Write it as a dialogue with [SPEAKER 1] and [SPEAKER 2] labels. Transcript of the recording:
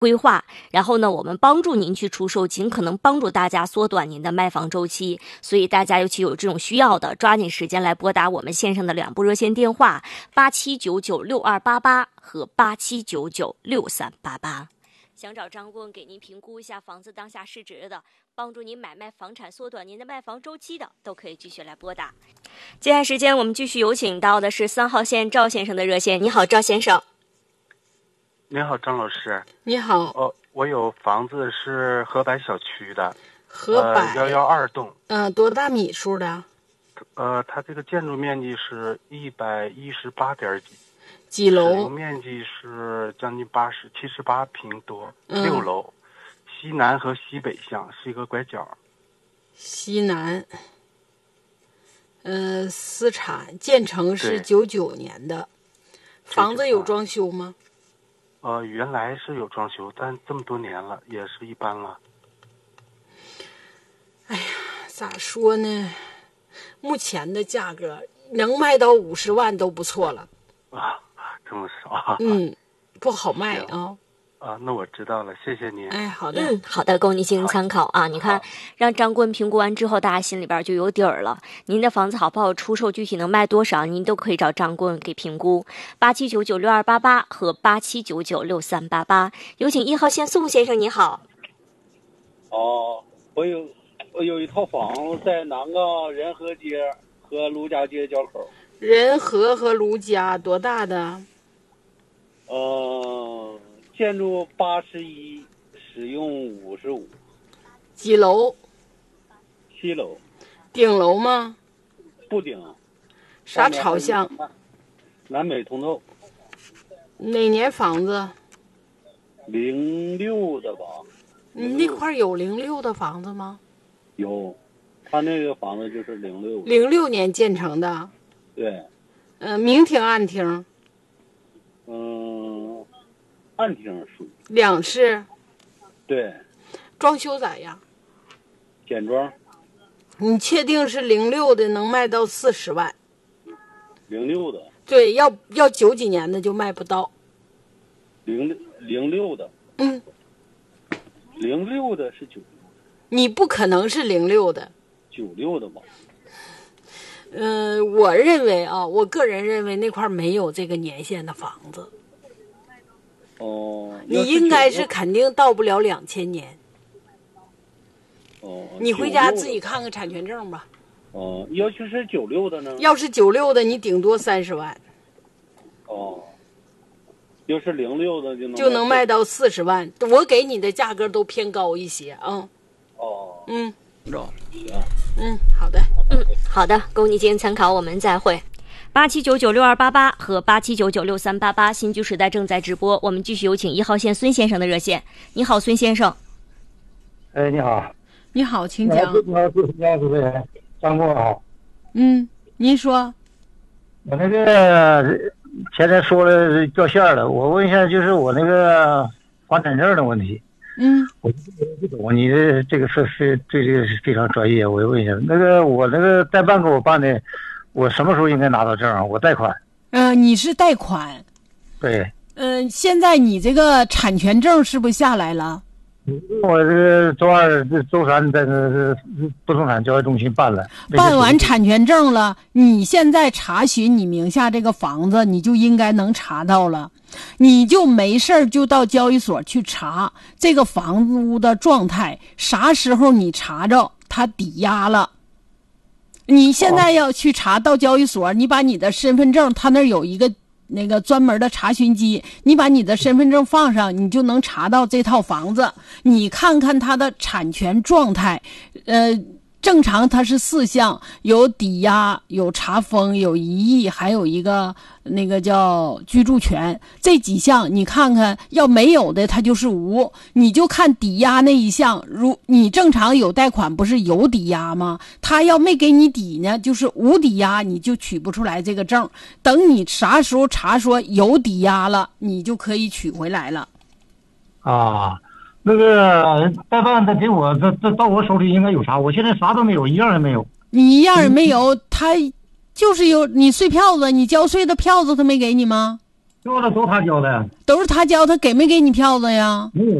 [SPEAKER 1] 规划，然后呢，我们帮助您去出售，尽可能帮助大家缩短您的卖房周期。所以大家尤其有这种需要的，抓紧时间来拨打我们线上的2部热线电话87996288和87996388。想找张顾问给您评估一下房子当下市值的，帮助您买卖房产，缩短您的卖房周期的，都可以继续来拨打。接下来时间我们继续有请到的是3号线赵先生的热线。你好，赵先生。
[SPEAKER 2] 你好，张老师。
[SPEAKER 3] 你好。
[SPEAKER 2] 我有房子是河北小区的，
[SPEAKER 3] 河北
[SPEAKER 2] 112栋。
[SPEAKER 3] 多大米数的？
[SPEAKER 2] 它这个建筑面积是118点
[SPEAKER 3] 几楼？
[SPEAKER 2] 使用面积是将近78平多，6楼，西南和西北向，是一个拐角。
[SPEAKER 3] 西南。私产，建成是99年的。房子有装修吗？
[SPEAKER 2] 原来是有装修，但这么多年了，也是一般了。
[SPEAKER 3] 哎呀，咋说呢？目前的价格能卖到50万都不错了。
[SPEAKER 2] 这么少？
[SPEAKER 3] 不好卖啊。
[SPEAKER 2] 那我知道了，谢谢您。
[SPEAKER 3] 好的。
[SPEAKER 1] 好的，供您进行参考啊。你看，让张顾问评估完之后，大家心里边就有底儿了。您的房子好不好出售，具体能卖多少，您都可以找张顾问给评估。87996288和87996388。有请1号线宋先生，你好。
[SPEAKER 4] 我有一套房子在南岗仁和街和卢家街交口。
[SPEAKER 3] 仁和和卢家多大的？
[SPEAKER 4] 建筑81，使用55。
[SPEAKER 3] 几楼
[SPEAKER 4] ？7楼。
[SPEAKER 3] 顶楼吗？
[SPEAKER 4] 不顶。
[SPEAKER 3] 啥朝向？
[SPEAKER 4] 南北通透。
[SPEAKER 3] 哪年房子
[SPEAKER 4] ？06的吧。
[SPEAKER 3] 你那块有06的房子吗？
[SPEAKER 4] 有，他那个房子就是06。
[SPEAKER 3] 06年建成的。
[SPEAKER 4] 对。
[SPEAKER 3] 明厅暗厅？
[SPEAKER 4] 暗厅属于。
[SPEAKER 3] 两室？
[SPEAKER 4] 对。
[SPEAKER 3] 装修咋样？
[SPEAKER 4] 简装。
[SPEAKER 3] 你确定是06的能卖到40万
[SPEAKER 4] ？06的。
[SPEAKER 3] 对，要90几年的就卖不到。
[SPEAKER 4] 06的。06的是96。
[SPEAKER 3] 你不可能是06的。
[SPEAKER 4] 96的吧？
[SPEAKER 3] 我认为我个人认为那块没有这个年限的房子。你应该是肯定到不了2000年。你回家自己看看产权证吧。
[SPEAKER 4] 要是96的呢？
[SPEAKER 3] 要是96的，你顶多30万。
[SPEAKER 4] 要是06的
[SPEAKER 3] 就能卖到40万。我给你的价格都偏高一些啊。好的。
[SPEAKER 1] 好的，供你进行参考，我们再会。87996288和87996388，新居时代正在直播。我们继续有请1号线孙先生的热线。你好，孙先生。
[SPEAKER 5] 你好。
[SPEAKER 3] 你好，请讲。
[SPEAKER 5] 你好，主持人张顾问好。
[SPEAKER 3] 您说。
[SPEAKER 5] 我那个前天说了掉线了，我问一下，就是我那个房产证的问题。我不懂，你的这个是对这个是非常专业，我问一下，我那个代办给我办的，我什么时候应该拿到证？我贷款。
[SPEAKER 3] 你是贷款。
[SPEAKER 5] 对。
[SPEAKER 3] 现在你这个产权证是不是下来了？
[SPEAKER 5] 我这个周2、周3在那不动产交易中心办了。
[SPEAKER 3] 办完产权证了，你现在查询你名下这个房子，你就应该能查到了。你就没事就到交易所去查这个房屋的状态，啥时候你查着它抵押了。你现在要去查，到交易所，你把你的身份证，他那有一个那个专门的查询机，你把你的身份证放上，你就能查到这套房子。你看看它的产权状态，正常它是4项，有抵押，有查封，有异议，还有一个那个叫居住权。这几项你看看，要没有的它就是无。你就看抵押那一项，如你正常有贷款不是有抵押吗？他要没给你抵呢，就是无抵押，你就取不出来这个证。等你啥时候查说有抵押了，你就可以取回来了。
[SPEAKER 5] 那个代办他给我这到我手里应该有啥？我现在啥都没有，一样也没有。
[SPEAKER 3] 你一样也没有，他就是有你税票子，你交税的票子他没给你吗？
[SPEAKER 5] 票子都他交的。
[SPEAKER 3] 都是他交，他给没给你票子呀？
[SPEAKER 5] 没有。